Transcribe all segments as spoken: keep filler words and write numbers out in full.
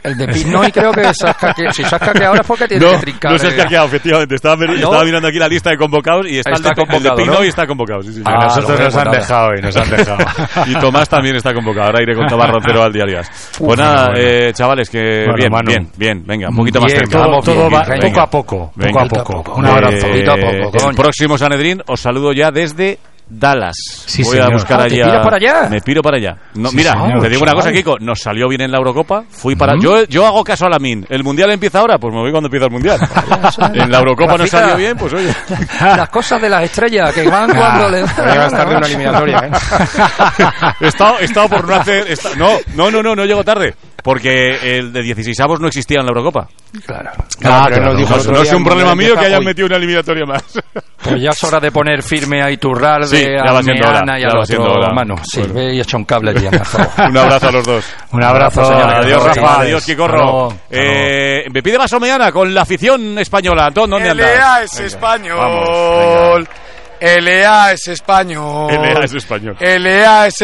El de Pinoy creo que se ha escaqueado. Si se ha escaqueado ahora es porque tiene no, que trincar. No se ha escaqueado, efectivamente. Estaba, ¿no? estaba mirando aquí la lista de convocados y está, está el, de, el de Pinoy, ¿no? Está convocado. Sí, sí, a ah, nosotros nos han dejado y nos han dejado. Y Tomás también está convocado. Ahora iré con Tomás Roncero al Diarias. Pues Uf, nada, bueno. eh, chavales, que bueno, bien, Manu. bien, bien. Venga, un poquito bien, más cerca. Todo, todo va venga, poco a poco. Venga. Poco a poco. poco. Un abrazo. Eh, poquito a poco, el próximo Sanedrín os saludo ya desde Dallas. Sí, Voy señor. a buscar ah, allá. ¿Te piras para allá? Me piro para allá. No, sí, mira, señor, te digo chaval. una cosa, Kiko. Nos salió bien en la Eurocopa. Fui para. ¿Mm? Yo, yo hago caso a la Min. ¿El mundial empieza ahora? Pues me voy cuando empieza el mundial. En la Eurocopa no salió bien, pues oye. Las cosas de las estrellas que van cuando le. Voy a estar de una eliminatoria, ¿eh? He estado, he estado por no hacer. Está, no, no, no, no, no llego tarde. Porque el de dieciseisavos no existía en la Eurocopa. Claro. Ah, pero claro, no, dijo no, el otro no día, es un problema mío que hayan hoy. metido una eliminatoria más. Pues ya es hora de poner firme a Iturralde, Sí, ya va a siendo hora, Meana y ya al va otro siendo hora. Manu. Sí, Bueno. ve y echa un cable allí, por favor. Un abrazo a los dos. Un abrazo, señores. Adiós, Rafa. chavales. Adiós, Quicorro. Eh, me pide vaso mañana con la afición española. Antón, ¿dónde andas? L A es Venga, español. Vamos, L A es español. L A es español. L A es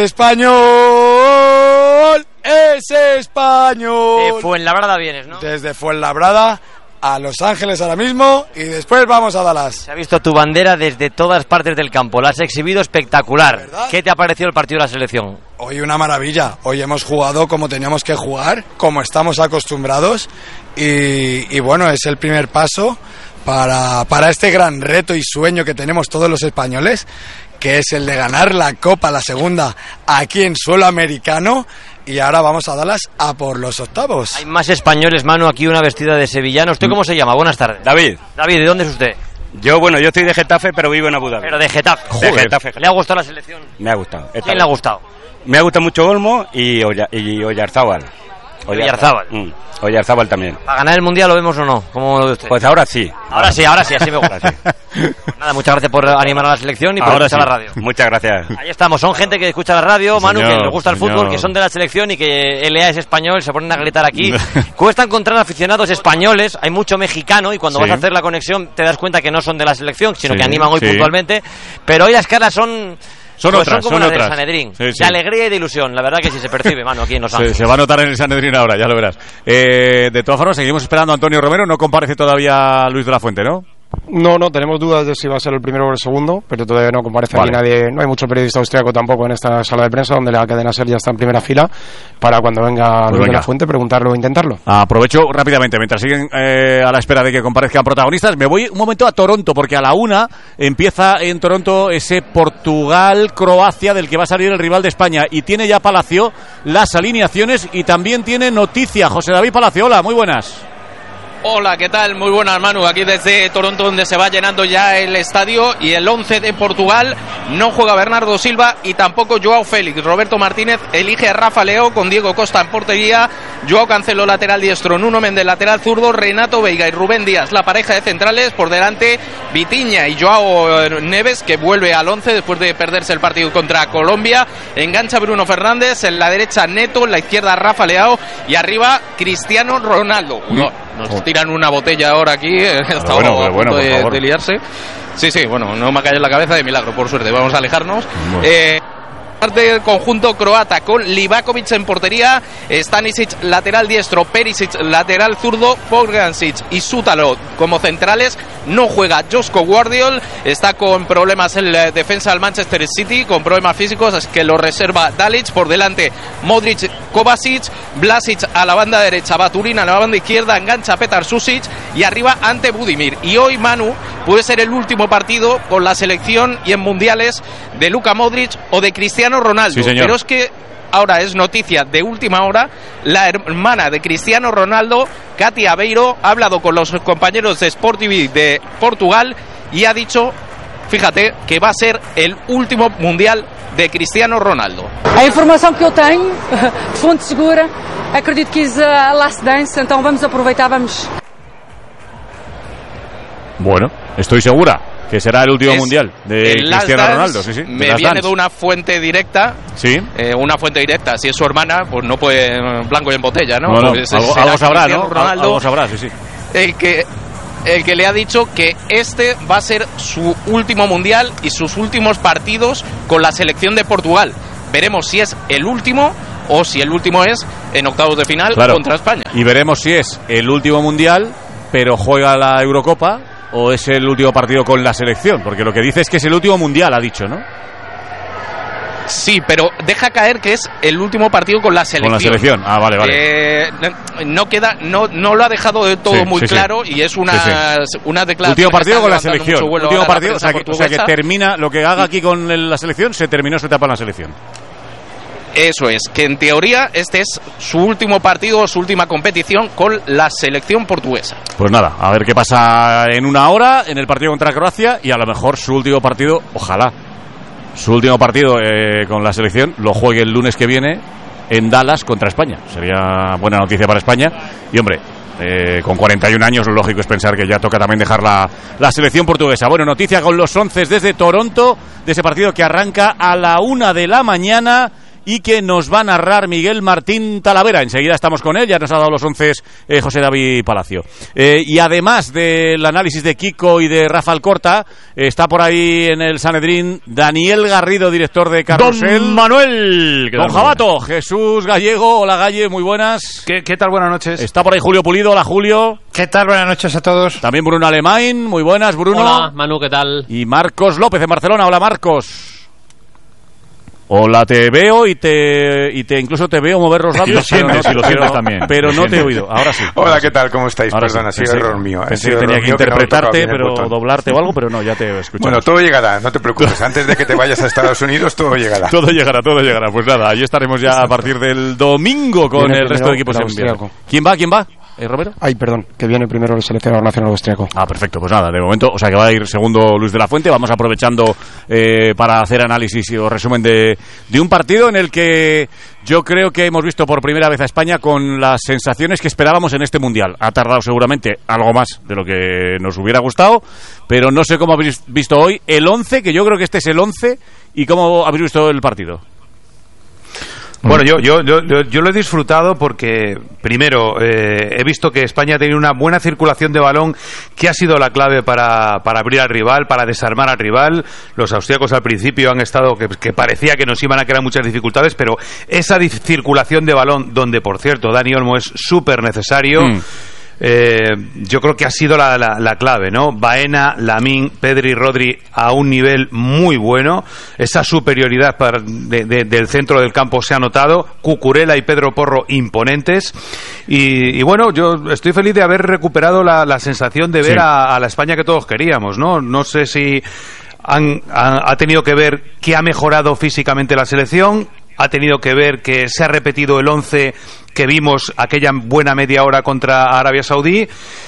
español. Es español. De Fuenlabrada vienes, ¿no? Desde Fuenlabrada a Los Ángeles ahora mismo y después vamos a Dallas. Se ha visto tu bandera desde todas partes del campo. La has exhibido espectacular. ¿Verdad? ¿Qué te ha parecido el partido de la selección? Hoy una maravilla. Hoy hemos jugado como teníamos que jugar, como estamos acostumbrados y, y bueno, es el primer paso para, para este gran reto y sueño que tenemos todos los españoles, que es el de ganar la Copa, la segunda, aquí en suelo americano. Y ahora vamos a Dallas a por los octavos. Hay más españoles, Manu, aquí una vestida de sevillano. ¿Usted cómo se llama? Buenas tardes. David, David, ¿de dónde es usted? yo bueno, yo estoy de Getafe, pero vivo en Abu Dhabi. Pero de Getafe. De Getafe. ¿Le ha gustado la selección? Me ha gustado. Esta ¿Quién le ha gustado? Me ha gustado mucho Olmo y, Olla, y Oyarzábal. Oyarzábal. Mm, Oyarzábal también. ¿Para ganar el Mundial lo vemos o no? ¿Cómo lo ve usted? Pues ahora sí. Ahora sí, ahora sí, así me gusta. Ahora sí. Nada, muchas gracias por animar a la selección y por Ahora escuchar sí. la radio. Muchas gracias. Ahí estamos, son gente que escucha la radio, Manu, Señor, que les gusta el señor. fútbol, que son de la selección y que L A es español, se ponen a gritar aquí. Cuesta encontrar aficionados españoles, hay mucho mexicano y cuando Sí. vas a hacer la conexión te das cuenta que no son de la selección, sino Sí, que animan hoy sí. puntualmente, pero hoy las caras son... Son pues otras, son como son las otras. del Sanedrín, Sí, sí. de alegría y de ilusión, la verdad que sí se percibe, Manu, aquí en Los Se, Ángeles. se va a notar en el Sanedrín ahora, ya lo verás. Eh, de todas formas, seguimos esperando a Antonio Romero. No comparece todavía Luis de la Fuente, ¿no? No, no, tenemos dudas de si va a ser el primero o el segundo, pero todavía no comparece Vale. aquí nadie. No hay mucho periodista austriaco tampoco en esta sala de prensa, donde la cadena SER ya está en primera fila, para cuando venga Pues Luis venga. de la Fuente preguntarlo o intentarlo. Aprovecho rápidamente, mientras siguen eh, a la espera de que comparezcan protagonistas, me voy un momento a Toronto, porque a la una empieza en Toronto ese Portugal-Croacia del que va a salir el rival de España, y tiene ya Palacio las alineaciones y también tiene noticia. José David Palacio, hola, muy buenas. Hola, ¿qué tal? Muy buenas, Manu. Aquí desde Toronto, donde se va llenando ya el estadio. Y el once de Portugal no juega Bernardo Silva y tampoco Joao Félix. Roberto Martínez elige a Rafa Leao con Diego Costa en portería, Joao Cancelo lateral diestro, Nuno Méndez lateral zurdo, Renato Veiga y Rubén Díaz la pareja de centrales. Por delante Vitinha y Joao Neves, que vuelve al once después de perderse el partido contra Colombia. Engancha Bruno Fernández, en la derecha Neto, en la izquierda Rafa Leao y arriba Cristiano Ronaldo. No, nos tiran una botella ahora aquí, está bueno, a pero bueno, punto por de, favor. de liarse. Sí, sí, bueno, no me cayó en la cabeza de milagro, por suerte. Vamos a alejarnos. Bueno. Eh, parte del conjunto croata con Livakovic en portería, Stanisic lateral diestro, Perisic lateral zurdo, Pogancic y Sútalo como centrales. No juega Josko Guardiol, está con problemas en la defensa del Manchester City, con problemas físicos, es que lo reserva Dalic. Por delante Modric, Kovacic, Vlasic a la banda derecha, Baturin a la banda izquierda, engancha Petar Susic y arriba Ante Budimir. Y hoy, Manu, puede ser el último partido con la selección y en mundiales de Luka Modric o de Cristiano Ronaldo. Sí, señor. Pero es que ahora es noticia de última hora, la hermana de Cristiano Ronaldo, Katy Aveiro, ha hablado con los compañeros de Sport T V de Portugal y ha dicho, fíjate, que va a ser el último mundial de Cristiano Ronaldo. A informação que eu tenho, fonte segura, acredito que é a last dance, então vamos aproveitar, vamos. Bueno, estoy segura que será el último Es mundial de el Last Cristiano Dance. Ronaldo. Sí, sí, Me Last viene Dance. de una fuente directa. Sí. Eh, una fuente directa, si es su hermana, pues no puede eh, blanco y en botella, ¿no? Bueno, Pues algo, será algo sabrá, Cristiano ¿no? Ronaldo, Algo sabrá, sí, sí. el que el que le ha dicho que este va a ser su último mundial y sus últimos partidos con la selección de Portugal. Veremos si es el último o si el último es en octavos de final claro. contra España. Y veremos si es el último mundial, pero juega la Eurocopa, o es el último partido con la selección, porque lo que dice es que es el último mundial, ha dicho, ¿no? Sí, pero deja caer que es el último partido con la selección. Con la selección, ah, vale, vale. Eh, no queda, no, no lo ha dejado de todo sí, muy sí, claro sí. y es una, sí, sí. una declaración. Último partido con la selección. Último partido, o sea, que, o sea que portuguesa. termina lo que haga aquí con el, la selección, se terminó su etapa en la selección. Eso es, que en teoría este es su último partido, su última competición con la selección portuguesa. Pues nada, a ver qué pasa en una hora en el partido contra Croacia y a lo mejor su último partido, ojalá, su último partido eh, con la selección lo juegue el lunes que viene en Dallas contra España. Sería buena noticia para España y hombre, eh, con cuarenta y un años lo lógico es pensar que ya toca también dejar la, la selección portuguesa. Bueno, noticia con los once desde Toronto de ese partido que arranca a la una de la mañana y que nos va a narrar Miguel Martín Talavera. Enseguida estamos con él, ya nos ha dado los once eh, José David Palacio. Eh, y además del análisis de Kiko y de Rafa Alcorta, eh, está por ahí en el Sanedrín Daniel Garrido, director de Carrusel. Don Manuel. Don Jabato, Jesús Gallego, hola Galle, muy buenas. ¿Qué, ¿Qué tal? Buenas noches. Está por ahí Julio Pulido, hola Julio. ¿Qué tal? Buenas noches a todos. También Bruno Alemán, muy buenas Bruno. Hola Manu, ¿qué tal? Y Marcos López en Barcelona, hola Marcos. Hola, te veo y te y te incluso te veo mover los labios. Y lo sientes, no, y lo sientes también. Pero lo no te he sientes. oído, ahora sí. Hola, ahora ¿qué sí. tal? ¿Cómo estáis? Ahora Perdona, ha sí, sido sí. error mío. Pensé que tenía que interpretarte, pero doblarte o algo, pero no, ya te he escuchado. Bueno, todo llegará, no te preocupes. Antes de que te vayas a Estados Unidos, todo llegará. Todo llegará, todo llegará. Pues nada, allí estaremos ya a partir del domingo con Viene el resto de equipos el en viaje. austríaco. ¿Quién va? ¿Quién va? ¿Eh, Romero? Ay, perdón, que viene primero el seleccionador nacional austriaco. Ah, perfecto, pues nada, de momento, o sea que va a ir segundo Luis de la Fuente, vamos aprovechando eh, para hacer análisis o resumen de, de un partido en el que yo creo que hemos visto por primera vez a España con las sensaciones que esperábamos en este Mundial. Ha tardado seguramente algo más de lo que nos hubiera gustado, pero no sé cómo habéis visto hoy el once, que yo creo que este es el once, y cómo habéis visto el partido. Bueno, yo, yo, yo, yo lo he disfrutado porque, primero, eh, he visto que España ha tenido una buena circulación de balón que ha sido la clave para, para abrir al rival, para desarmar al rival. Los austríacos al principio han estado, que, que parecía que nos iban a crear muchas dificultades, pero esa di- circulación de balón, donde, por cierto, Dani Olmo es súper necesario, mm. Eh, yo creo que ha sido la, la, la clave, ¿no? Baena, Lamín, Pedri y Rodri a un nivel muy bueno. Esa superioridad para, de, de, del centro del campo se ha notado. Cucurella y Pedro Porro imponentes. Y, y bueno, yo estoy feliz de haber recuperado la, la sensación de ver sí. a, a la España que todos queríamos, ¿no? No sé si han, ha, ha tenido que ver que ha mejorado físicamente la selección. Ha tenido que ver que se ha repetido el once que vimos aquella buena media hora contra Arabia Saudí.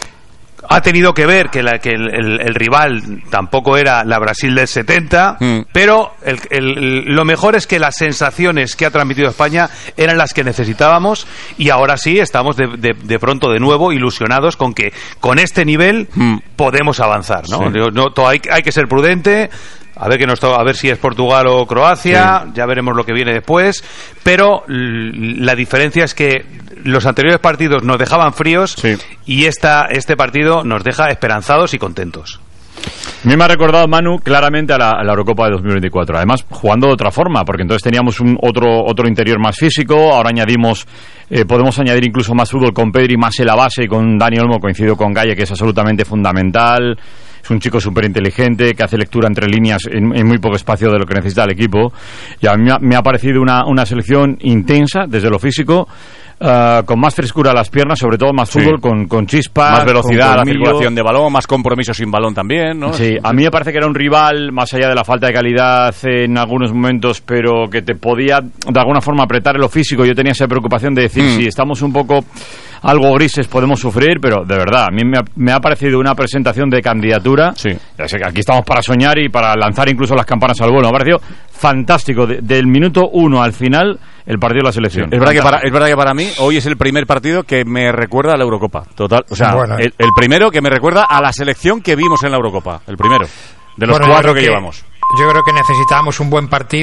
Ha tenido que ver que, la, que el, el, el rival tampoco era la Brasil del setenta, mm. pero el, el, lo mejor es que las sensaciones que ha transmitido España eran las que necesitábamos y ahora sí estamos de, de, de pronto de nuevo ilusionados con que con este nivel mm. podemos avanzar, ¿no? Sí. no todo hay, hay que ser prudente. A ver que nos to- a ver si es Portugal o Croacia, sí. ya veremos lo que viene después, pero l- la diferencia es que los anteriores partidos nos dejaban fríos sí. y esta, este partido nos deja esperanzados y contentos. A mí me ha recordado, Manu, claramente a la, a la Eurocopa de dos mil veinticuatro. Además, jugando de otra forma, porque entonces teníamos un otro otro interior más físico, ahora añadimos, eh, podemos añadir incluso más fútbol con Pedri, más en la base, y con Dani Olmo, coincido con Galle, que es absolutamente fundamental. Es un chico súper inteligente que hace lectura entre líneas en, en muy poco espacio de lo que necesita el equipo. Y a mí me ha parecido una, una selección intensa desde lo físico, uh, con más frescura a las piernas, sobre todo más fútbol, sí. con, con chispas, más velocidad, la circulación de balón, más compromiso sin balón también, ¿no? Sí, a mí me parece que era un rival, más allá de la falta de calidad en algunos momentos, pero que te podía de alguna forma apretar en lo físico. Yo tenía esa preocupación de decir, mm. si estamos un poco algo grises podemos sufrir, pero de verdad, a mí me ha, me ha parecido una presentación de candidatura. Sí. Ya sé que aquí estamos para soñar y para lanzar incluso las campanas al vuelo. Me ha parecido fantástico. De, del minuto uno al final, el partido de la selección. Sí. Es verdad que para, es verdad que para mí hoy es el primer partido que me recuerda a la Eurocopa. Total. O sea, bueno. el, el primero que me recuerda a la selección que vimos en la Eurocopa. El primero. De los bueno, cuatro que, que llevamos. Yo creo que necesitábamos un buen partido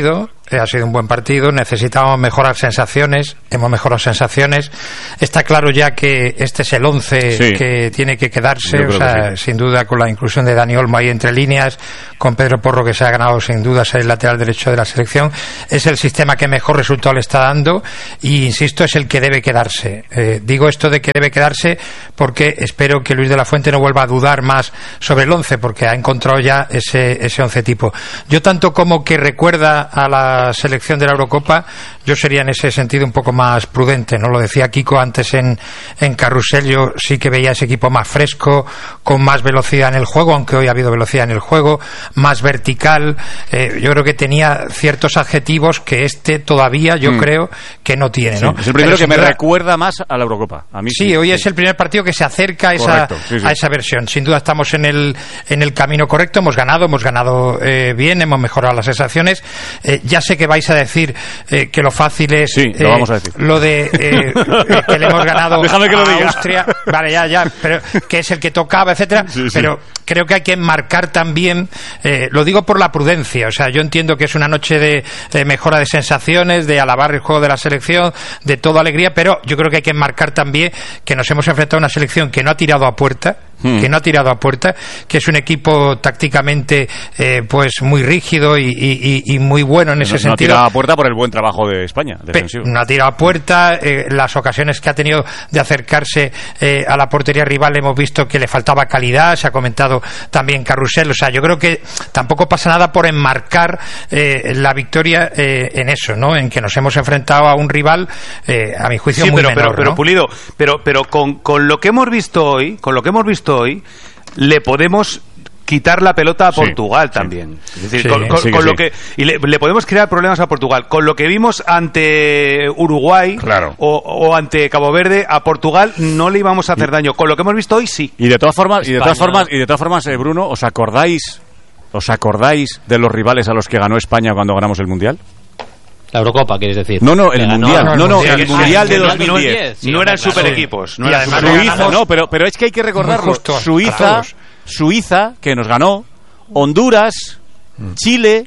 eh, ha sido un buen partido, necesitábamos mejorar sensaciones, hemos mejorado sensaciones, está claro ya que este es el once sí. que tiene que quedarse, o sea, sí. sin duda con la inclusión de Dani Olmo ahí entre líneas, con Pedro Porro que se ha ganado sin duda ser el lateral derecho de la selección, es el sistema que mejor resultado le está dando y insisto, es el que debe quedarse. Eh, digo esto de que debe quedarse porque espero que Luis de la Fuente no vuelva a dudar más sobre el once, porque ha encontrado ya ese, ese once tipo. Yo tanto como que recuerda a la selección de la Eurocopa, yo sería en ese sentido un poco más prudente, ¿no? Lo decía Kiko antes en, en Carrusel, yo sí que veía ese equipo más fresco, con más velocidad en el juego, aunque hoy ha habido velocidad en el juego, más vertical, eh, yo creo que tenía ciertos adjetivos que este todavía yo mm. creo que no tiene, ¿no? Sí, es el primero Pero que me duda... recuerda más a la Eurocopa. A mí sí, sí, hoy sí. es el primer partido que se acerca a esa, sí, sí. a esa versión. Sin duda estamos en el, en el camino correcto, hemos ganado, hemos ganado eh, bien, hemos mejorado las sensaciones. Eh, ya sé que vais a decir eh, que lo fácil es sí, lo, eh, vamos a decir. lo de eh, que le hemos ganado Déjame que lo a diga. Austria, vale, ya, ya, pero que es el que tocaba, etcétera, sí, sí. pero creo que hay que marcar también, eh, lo digo por la prudencia, o sea, yo entiendo que es una noche de, de mejora de sensaciones, de alabar el juego de la selección, de toda alegría, pero yo creo que hay que marcar también que nos hemos enfrentado a una selección que no ha tirado a puerta, hmm. que no ha tirado a puerta, que es un equipo tácticamente eh, pues muy rígido y, y, y muy bueno en ese no, sentido. No ha tirado a puerta por el buen trabajo de España, defensivo. No ha tirado a puerta, eh, las ocasiones que ha tenido de acercarse eh, a la portería rival hemos visto que le faltaba calidad, se ha comentado también Carrusel, o sea, yo creo que tampoco pasa nada por enmarcar eh, la victoria eh, en eso, ¿no? En que nos hemos enfrentado a un rival, eh, a mi juicio, sí, muy pero, menor, pero, pero ¿no? Pulido, pero, pero con, con lo que hemos visto hoy, con lo que hemos visto hoy, le podemos quitar la pelota a Portugal sí, también. Sí. Es decir, sí, con, con, sí, con sí. lo que y le, le podemos crear problemas a Portugal. Con lo que vimos ante Uruguay claro. o, o ante Cabo Verde, a Portugal no le íbamos a hacer daño. Con lo que hemos visto hoy sí. Y de todas formas, España. y de todas formas, y de todas formas, eh, Bruno, ¿os acordáis, os acordáis de los rivales a los que ganó España cuando ganamos el Mundial? La Eurocopa, quieres decir. No, no, el Mundial. No, no, no, el Mundial de dos mil diez. No eran super equipos. No eran Suiza, no, pero, pero es que hay que recordarlo. Suiza, Suiza, que nos ganó, Honduras, Chile,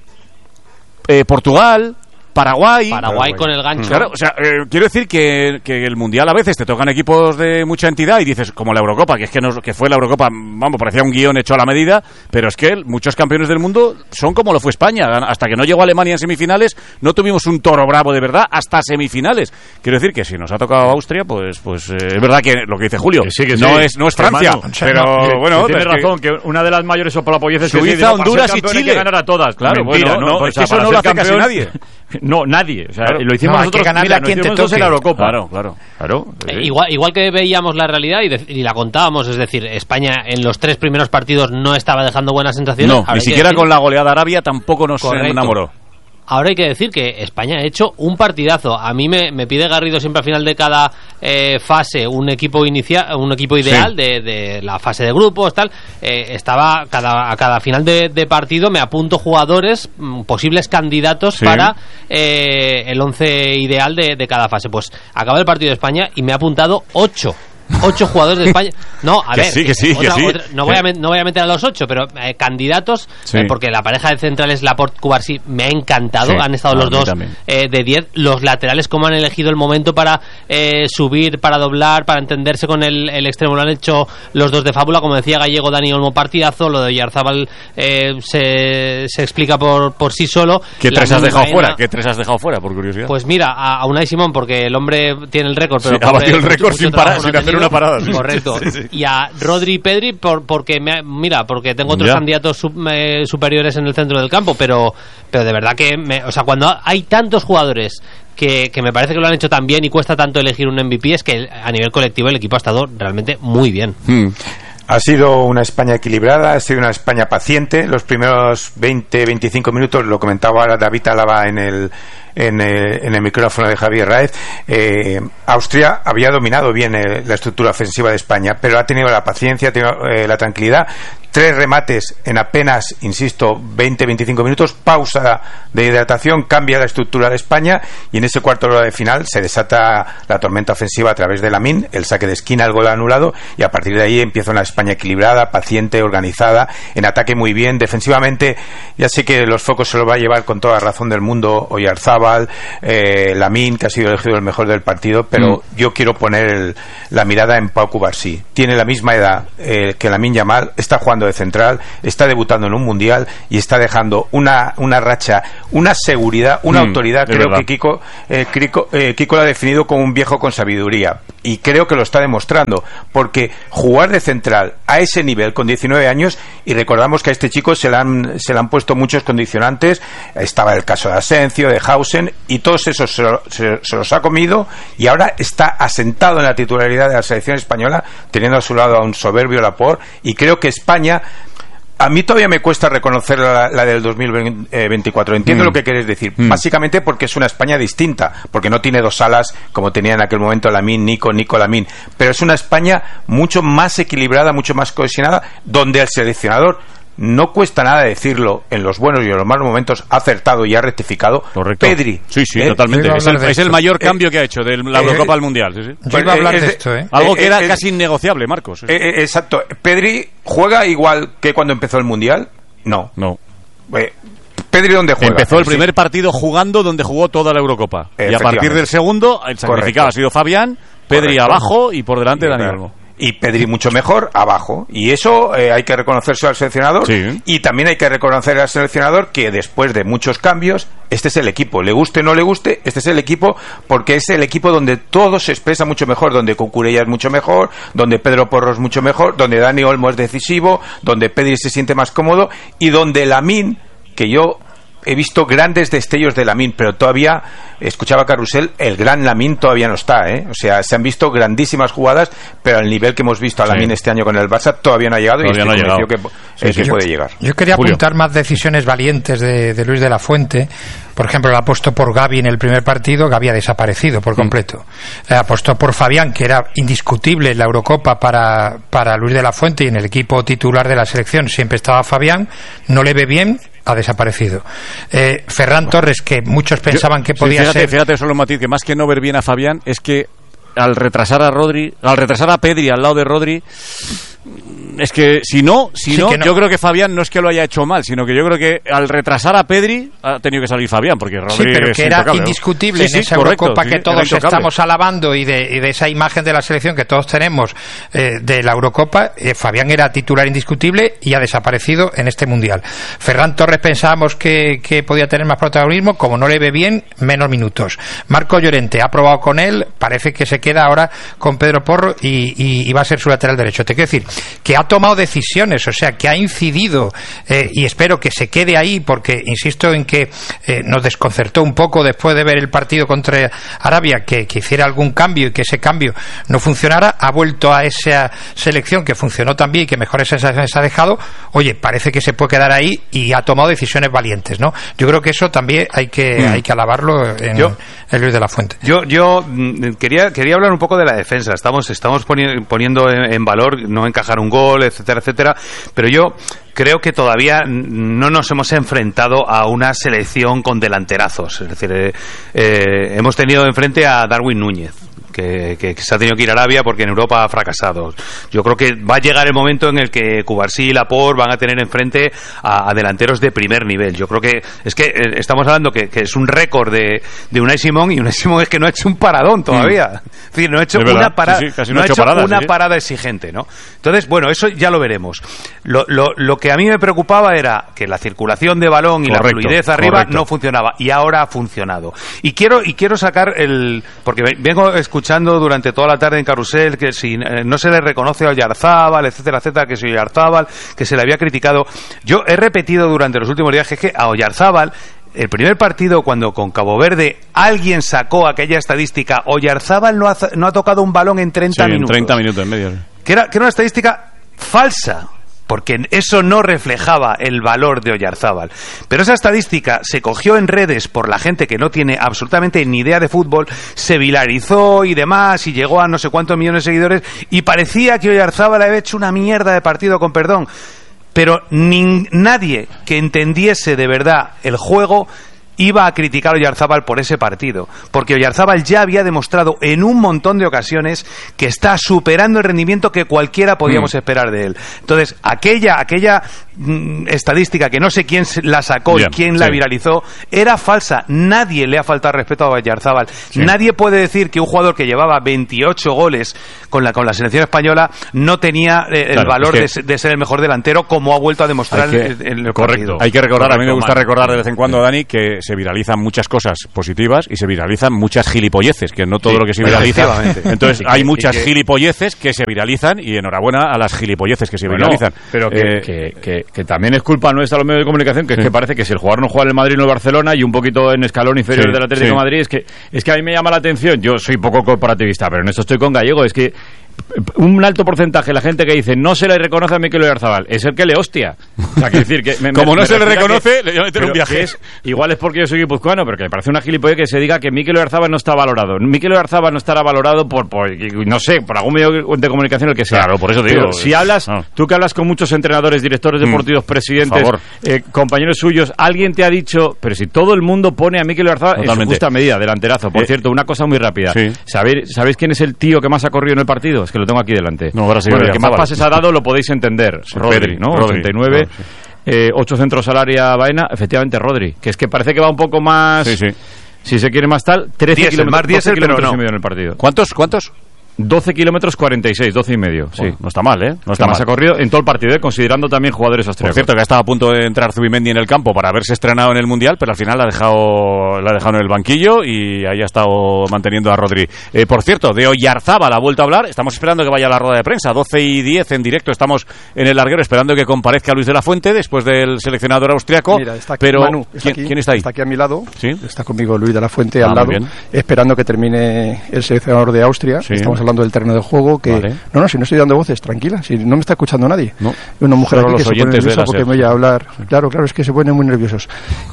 eh, Portugal, Paraguay. Paraguay con el gancho. Claro, o sea, eh, quiero decir que, que el Mundial a veces te tocan equipos de mucha entidad y dices, como la Eurocopa, que es que, nos, que fue la Eurocopa, vamos, parecía un guión hecho a la medida, pero es que muchos campeones del mundo son como lo fue España. Hasta que no llegó Alemania en semifinales, no tuvimos un toro bravo de verdad hasta semifinales. Quiero decir que si nos ha tocado Austria, pues pues eh, es verdad que lo que dice Julio, que sí, que no, sí. es, no es Francia, hermano, pero no, bueno... Tiene razón, que, que una de las mayores soplapolleces Suiza, que sí, Honduras y Chile. Hay que ganar a todas. Claro, mentira, bueno, no, no, es que eso no lo hace casi nadie. No, nadie. O sea, claro. lo hicimos no, nosotros. Hay que ganarle mira, a quien te toque en la Eurocopa. Claro, claro. claro sí. eh, igual, igual que veíamos la realidad y, de, y la contábamos, es decir, España en los tres primeros partidos no estaba dejando buenas sensaciones. No, ni siquiera decir, con la goleada Arabia tampoco nos correcto. enamoró. Ahora hay que decir que España ha hecho un partidazo. A mí me, me pide Garrido siempre al final de cada eh, fase un equipo inicia, un equipo ideal sí. de, de la fase de grupos, tal. Eh, estaba cada, a cada final de, de partido me apunto jugadores, mm, posibles candidatos sí. para eh, el once ideal de, de cada fase. Pues acaba el partido de España y me ha apuntado ocho. Ocho jugadores de España. No, a que ver, sí, que sí, otra, que sí. Otra, no, voy a, no voy a meter a los ocho, pero eh, candidatos, sí. eh, porque la pareja de centrales Laporte Cubarsí me ha encantado. Sí. Han estado no, los dos eh, de diez. Los laterales, como han elegido el momento para eh, subir, para doblar, para entenderse con el, el extremo, lo han hecho los dos de fábula. Como decía Gallego, Dani Olmo, partidazo. Lo de Oyarzábal eh, se, se explica por, por sí solo. ¿Qué tres has dejado fuera? ¿Qué tres has dejado fuera, por curiosidad? Pues mira, a, a Unai Simón, porque el hombre tiene el récord, pero sí, ha batido el récord sin parar, sin hacer una parada. Sí. Correcto. Sí, sí. Y a Rodri y Pedri por, porque me, mira, porque tengo otros ya. candidatos sub, eh, superiores en el centro del campo, pero pero de verdad que me, o sea, cuando hay tantos jugadores que, que me parece que lo han hecho tan bien y cuesta tanto elegir un M V P, es que a nivel colectivo el equipo ha estado realmente muy bien. Hmm. Ha sido una España equilibrada, ha sido una España paciente. Los primeros veinte, veinticinco minutos, lo comentaba ahora David Álava en el en, eh, en el micrófono de Javier Raez, eh, Austria había dominado bien eh, la estructura ofensiva de España, pero ha tenido la paciencia, ha tenido eh, la tranquilidad. Tres remates en apenas, insisto, veinte a veinticinco minutos, pausa de hidratación, cambia la estructura de España y en ese cuarto de hora de final se desata la tormenta ofensiva a través de Lamine, el saque de esquina, el gol anulado, y a partir de ahí empieza una España equilibrada, paciente, organizada, en ataque muy bien, defensivamente ya sé que los focos se los va a llevar con toda razón del mundo Oyarzábal, eh, Lamine, que ha sido elegido el mejor del partido, pero mm. yo quiero poner el, la mirada en Pau Cubarsí. Tiene la misma edad eh, que Lamine Yamal, está jugando de central, está debutando en un mundial y está dejando una, una racha, una seguridad, una mm, autoridad. Creo verdad. que Kiko, eh, Kiko, eh, Kiko lo ha definido como un viejo con sabiduría y creo que lo está demostrando, porque jugar de central a ese nivel con diecinueve años, y recordamos que a este chico se le han, se le han puesto muchos condicionantes, estaba el caso de Asencio, de Hausen, y todos esos se, lo, se, se los ha comido y ahora está asentado en la titularidad de la selección española, teniendo a su lado a un soberbio Laporte, y creo que España, a mí todavía me cuesta reconocer la, la del dos mil veinticuatro. Entiendo mm. lo que quieres decir. Mm. Básicamente porque es una España distinta, porque no tiene dos alas como tenía en aquel momento Lamine, Nico, Nico, Lamine. Pero es una España mucho más equilibrada, mucho más cohesionada, donde el seleccionador, no cuesta nada decirlo, en los buenos y en los malos momentos ha acertado y ha rectificado. Correcto. Pedri. Sí, sí, eh, totalmente. Es el, es el mayor eh, cambio que ha hecho de la Eurocopa eh, al Mundial. Sí, sí. Yo iba a hablar eh, de esto, ¿eh? Algo que eh, era eh, casi innegociable, Marcos. Eh, eh, exacto. Pedri juega igual que cuando empezó el Mundial. No. No. Eh, Pedri, ¿dónde juega? Empezó el sí. primer partido jugando donde jugó toda la Eurocopa. Y a partir del segundo, el sacrificado Correcto. ha sido Fabián, Pedri Correcto. abajo y por delante Dani Olmo. Y Pedri mucho mejor abajo, y eso eh, hay que reconocerse al seleccionador, sí. y también hay que reconocer al seleccionador que después de muchos cambios, este es el equipo, le guste o no le guste, este es el equipo, porque es el equipo donde todo se expresa mucho mejor, donde Cucurella es mucho mejor, donde Pedro Porro es mucho mejor, donde Dani Olmo es decisivo, donde Pedri se siente más cómodo, y donde Lamine, que yo he visto grandes destellos de Lamine, pero todavía, escuchaba Carrusel, el gran Lamine todavía no está, ¿eh? O sea, se han visto grandísimas jugadas, pero al nivel que hemos visto a Lamine sí. este año con el Barça todavía no ha llegado, todavía y estoy no convencido que, sí, eh, sí. que puede llegar. Yo quería Julio. apuntar más decisiones valientes de, de Luis de la Fuente. Por ejemplo, le apostó por Gavi en el primer partido, Gavi ha desaparecido por completo. Mm. Le apostó por Fabián, que era indiscutible en la Eurocopa para, para Luis de la Fuente, y en el equipo titular de la selección siempre estaba Fabián, no le ve bien, ha desaparecido. Eh, Ferran bueno. Torres, que muchos pensaban Yo, que podía sí, fíjate, ser... Fíjate solo, Matiz, que más que no ver bien a Fabián, es que al retrasar a Rodri, al retrasar a Pedri al lado de Rodri, es que si no, si sí, no, no, yo creo que Fabián no es que lo haya hecho mal, sino que yo creo que al retrasar a Pedri ha tenido que salir Fabián, porque Rodri sí, pero es que era indiscutible, ¿no? Sí, en esa sí, Eurocopa sí, que todos estamos alabando, y de, y de esa imagen de la selección que todos tenemos eh, de la Eurocopa, eh, Fabián era titular indiscutible y ha desaparecido en este Mundial. Ferran Torres pensábamos que, que podía tener más protagonismo, como no le ve bien, menos minutos. Marco Llorente ha probado con él, parece que se queda ahora con Pedro Porro y, y, y va a ser su lateral derecho. Te quiero decir que ha tomado decisiones, o sea, que ha incidido, eh, y espero que se quede ahí, porque insisto en que eh, nos desconcertó un poco después de ver el partido contra Arabia, que, que hiciera algún cambio y que ese cambio no funcionara. Ha vuelto a esa selección que funcionó tan bien y que mejores sensaciones ha dejado. Oye, parece que se puede quedar ahí y ha tomado decisiones valientes, ¿no? Yo creo que eso también hay que mm. hay que alabarlo en, yo, en Luis de la Fuente. Yo yo quería quería hablar un poco de la defensa. Estamos estamos poni- poniendo en, en valor no encajar un gol, etcétera, etcétera, pero yo creo que todavía no nos hemos enfrentado a una selección con delanterazos. Es decir, eh, eh, hemos tenido enfrente a Darwin Núñez, Que, que, que se ha tenido que ir a Arabia porque en Europa ha fracasado. Yo creo que va a llegar el momento en el que Cubarsí y Laporte van a tener enfrente a, a delanteros de primer nivel. Yo creo que es que eh, estamos hablando que, que es un récord de, de Unai Simón, y Unai Simón es que no ha hecho un paradón todavía. Mm. Es decir, no ha hecho una, para, sí, sí, no no ha hecho paradas, una sí. parada exigente, ¿no? Entonces, bueno, eso ya lo veremos. Lo, lo, lo que a mí me preocupaba era que la circulación de balón y correcto, la fluidez arriba correcto. no funcionaba, y ahora ha funcionado. Y quiero y quiero sacar el... porque vengo escuchando durante toda la tarde en Carrusel que si eh, no se le reconoce a Oyarzábal, etcétera, etcétera, que si Oyarzábal, que se le había criticado. Yo he repetido durante los últimos días que, es que a Oyarzábal, el primer partido cuando con Cabo Verde alguien sacó aquella estadística, Oyarzábal no ha, no ha tocado un balón en treinta sí, minutos. en treinta minutos en medio. Que era, que era una estadística falsa. porque eso no reflejaba el valor de Oyarzábal. Pero esa estadística se cogió en redes por la gente que no tiene absolutamente ni idea de fútbol, se viralizó y demás, y llegó a no sé cuántos millones de seguidores, y parecía que Oyarzábal había hecho una mierda de partido, con perdón. Pero ni, nadie que entendiese de verdad el juego iba a criticar a Oyarzábal por ese partido, porque Oyarzábal ya había demostrado en un montón de ocasiones que está superando el rendimiento que cualquiera podíamos mm. esperar de él. Entonces, aquella aquella mm, estadística que no sé quién la sacó Bien, y quién sí. la viralizó, era falsa. Nadie le ha faltado respeto a Oyarzábal. Sí. Nadie puede decir que un jugador que llevaba veintiocho goles con la con la selección española no tenía eh, claro, el valor es que de, de ser el mejor delantero, como ha vuelto a demostrar que, en, en el correcto. partido. Hay que recordar, correcto, a mí me gusta mal. recordar de vez en cuando, Dani, que se viralizan muchas cosas positivas y se viralizan muchas gilipolleces, que no todo sí, lo que se viraliza. Entonces, hay muchas que, gilipolleces que se viralizan, y enhorabuena a las gilipolleces que se bueno, viralizan. Pero que, eh, que, que, que también es culpa nuestra, los medios de comunicación, que sí. es que parece que si el jugador no juega en el Madrid o en el Barcelona y un poquito en escalón inferior sí, del Atlético sí. de Madrid, es que, es que a mí me llama la atención. Yo soy poco corporativista, pero en esto estoy con Gallego, es que un alto porcentaje de la gente que dice no se le reconoce a Mikel Oyarzabal es el que le hostia. O sea, que decir que me, como me, no me se le reconoce, que, le voy a meter un viaje. Es, igual es porque yo soy guipuzcoano, pero que me parece una gilipollez que se diga que Mikel Oyarzabal no está valorado. Mikel Oyarzabal no estará valorado por, por, no sé, por algún medio de comunicación, el que sea. Claro, por eso digo. Pero si hablas, no. tú que hablas con muchos entrenadores, directores deportivos, mm, presidentes, eh, compañeros suyos, alguien te ha dicho, pero si todo el mundo pone a Mikel Oyarzabal en su justa medida, delanterazo. Por eh, cierto, una cosa muy rápida. Sí. ¿Sabéis, ¿Sabéis quién es el tío que más ha corrido en el partido? Es que lo tengo aquí delante. No, ahora sí, bueno, el que más pases ha dado lo podéis entender. Sí, Rodri, ¿no? Rodri, ochenta y nueve, no, sí. eh, ocho centros al área Baena, efectivamente Rodri, que es que parece que va un poco más, sí, sí. si se quiere más tal, trece diez, kilómetros, más diésel, kilómetros pero no. y medio en el partido. ¿Cuántos? ¿Cuántos? doce kilómetros cuarenta y seis, doce y medio. Sí. Bueno, no está mal, ¿eh? No está mal. Se ha corrido en todo el partido, ¿eh? Considerando también jugadores austriacos. Por cierto, que ha estado a punto de entrar Zubimendi en el campo para haberse estrenado en el Mundial, pero al final la ha dejado, la ha dejado en el banquillo y ahí ha estado manteniendo a Rodri. Eh, por cierto, de Oyarzábal ha vuelto a hablar. Estamos esperando que vaya a la rueda de prensa. doce y diez en directo. Estamos en el larguero esperando que comparezca Luis de la Fuente después del seleccionador austriaco. Mira, está aquí, pero Manu, está ¿quién, aquí, ¿quién está ahí? Está aquí a mi lado. ¿Sí? Está conmigo Luis de la Fuente ah, al lado, esperando que termine el seleccionador de Austria. Sí. Estamos hablando del terreno de juego. Que vale. no, no, si no estoy dando voces, tranquila, si no me está escuchando nadie. No. Una mujer aquí que se pone nerviosa porque me voy a hablar. Sí. Claro, claro, es que se ponen muy nerviosos.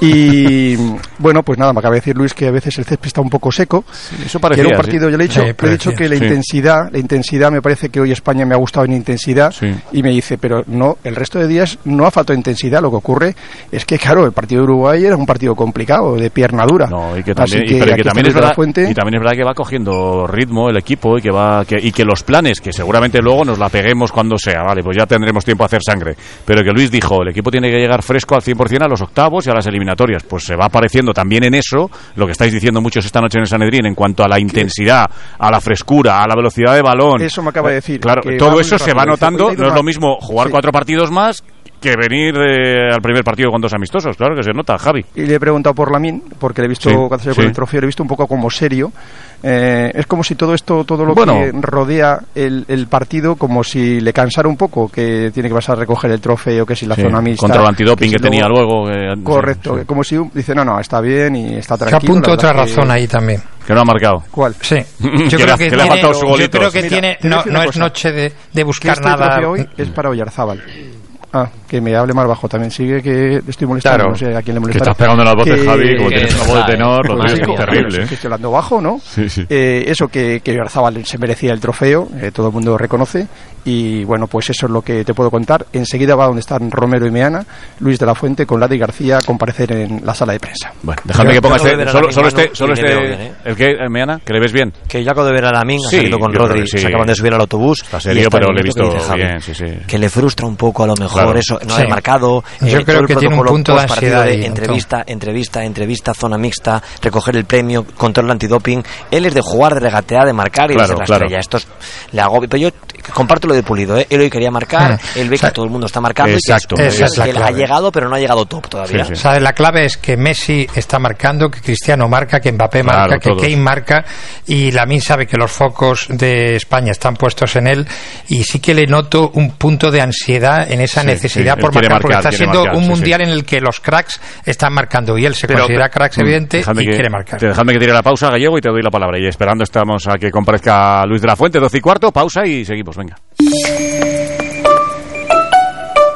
Y bueno, pues nada, me acaba de decir Luis que a veces el césped está un poco seco. Sí, eso parecía. Era un partido, sí. yo le he dicho, sí, le he dicho que la sí. intensidad, la intensidad me parece que hoy España me ha gustado en intensidad sí. y me dice, pero no, el resto de días no ha faltado intensidad. Lo que ocurre es que claro, el partido de Uruguay era un partido complicado, de pierna dura. No, y que también, que, y, pero que también es verdad, y también es verdad que va cogiendo ritmo el equipo y que va que, y que los planes que seguramente luego nos la peguemos cuando sea, vale, pues ya tendremos tiempo a hacer sangre, pero que Luis dijo, el equipo tiene que llegar fresco al cien por cien a los octavos y a las eliminatorias, pues se va apareciendo también en eso, lo que estáis diciendo muchos esta noche en el Sanedrín, en cuanto a la intensidad, a la frescura, a la velocidad de balón. Eso me acaba de decir. Claro, todo eso se va notando, no es lo mismo jugar sí. cuatro partidos más que venir de, al primer partido con dos amistosos, claro que se nota, Javi. Y le he preguntado por Lamine, porque le he visto, sí, cuando se ve sí. con el trofeo, le he visto un poco como serio. Eh, es como si todo esto, todo lo bueno. que rodea el, el partido, como si le cansara un poco, que tiene que pasar a recoger el trofeo, que si la sí. zona mixta. Contra el antidoping que, que si tenía luego. luego eh, correcto, sí. como si dice, no, no, está bien y está tranquilo. Se apunta otra razón que... ahí también. Que no ha marcado. ¿Cuál? Sí. Yo creo que, que le ha faltado su golito. Yo creo que tiene, no, no es noche de, de buscar este nada. Hoy es para Oyarzábal. Ah, que me hable más bajo también. Sigue que estoy molestando, claro. no sé a quién le molesta. Que estás pegando las voces, que, Javi, como que, tienes una voz de tenor, lo tienes que es terrible. ¿eh? Que estoy hablando bajo, ¿no? Sí, sí. Eh, eso, que, que Oyarzábal se merecía el trofeo, eh, todo el mundo lo reconoce, y bueno, pues eso es lo que te puedo contar. Enseguida va donde están Romero y Meana, Luis de la Fuente, con Ladi García a comparecer en la sala de prensa. Bueno, déjame que ponga este, solo, solo este, solo este, bien, ¿eh? ¿El qué, Meana? ¿Que le ves bien? Que yo acabo de ver a Lamine, sí, ha salido con Rodri, sí. se acaban de subir al autobús. Está serio, pero le he visto dice, bien, sí, sí. Que le frustra un poco a lo mejor claro. eso, no sí. haber marcado. Yo eh, creo que tiene un punto de ansiedad. De entrevista, entonces. entrevista, entrevista, zona mixta, recoger el premio, control antidoping. Él es de jugar, de regatear, de marcar y claro, de ser la claro. estrella. Esto es, le agobia. Pero yo comparto lo de Pulido, ¿eh? Él hoy quería marcar, mm. él ve que todo el mundo está marcando exacto, y que, es, esa es que él ha llegado, pero no ha llegado top todavía. Sí, sí. ¿Sabes? La clave es que Messi está marcando, que Cristiano marca, que Mbappé marca, claro, que todos. Kane marca, y Lamine sabe que los focos de España están puestos en él, y sí que le noto un punto de ansiedad en esa sí, necesidad sí, por marcar, marcar, porque está siendo marcar, un sí, mundial sí. en el que los cracks están marcando, y él se pero, considera cracks evidente y que, quiere marcar. Dejadme que tire la pausa, Gallego, y te doy la palabra. Y esperando estamos a que comparezca Luis de la Fuente, doce y cuarto, pausa y seguimos, venga.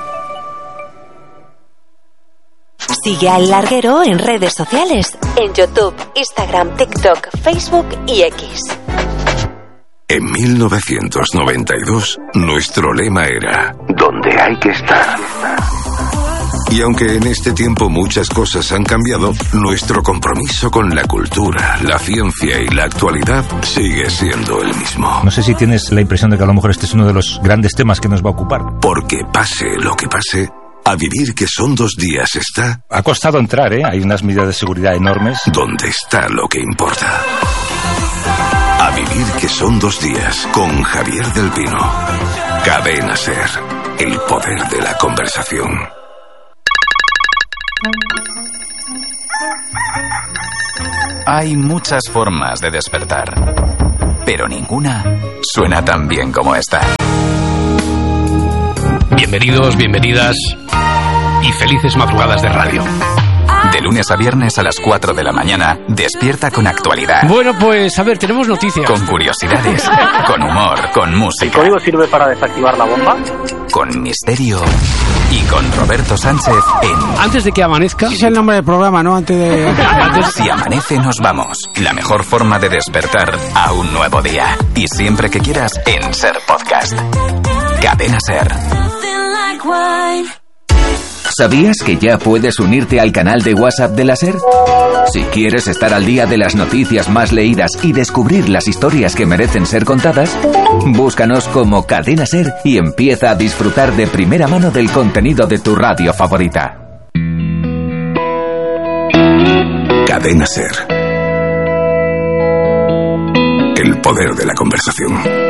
Sigue a El Larguero en redes sociales, en YouTube, Instagram, TikTok, Facebook y X. En mil novecientos noventa y dos, nuestro lema era «Donde hay que estar». Y aunque en este tiempo muchas cosas han cambiado, nuestro compromiso con la cultura, la ciencia y la actualidad sigue siendo el mismo. No sé si tienes la impresión de que a lo mejor este es uno de los grandes temas que nos va a ocupar. Porque pase lo que pase, a vivir que son dos días está... Ha costado entrar, ¿eh? Hay unas medidas de seguridad enormes. Donde está lo que importa. A vivir que son dos días con Javier del Pino. Cadena SER, el poder de la conversación. Hay muchas formas de despertar, pero ninguna suena tan bien como esta. Bienvenidos, bienvenidas y felices madrugadas de radio. De lunes a viernes a las cuatro de la mañana, despierta con actualidad. Bueno, pues a ver, tenemos noticias. Con curiosidades, con humor, con música. ¿El código sirve para desactivar la bomba? Con misterio y con Roberto Sánchez en... Antes de que amanezca... Ese es el nombre del programa, ¿no? Antes de... Antes... Si amanece nos vamos. La mejor forma de despertar a un nuevo día. Y siempre que quieras en SER Podcast. Cadena SER. ¿Sabías que ya puedes unirte al canal de WhatsApp de la SER? Si quieres estar al día de las noticias más leídas y descubrir las historias que merecen ser contadas, búscanos como Cadena SER y empieza a disfrutar de primera mano del contenido de tu radio favorita. Cadena SER. El poder de la conversación.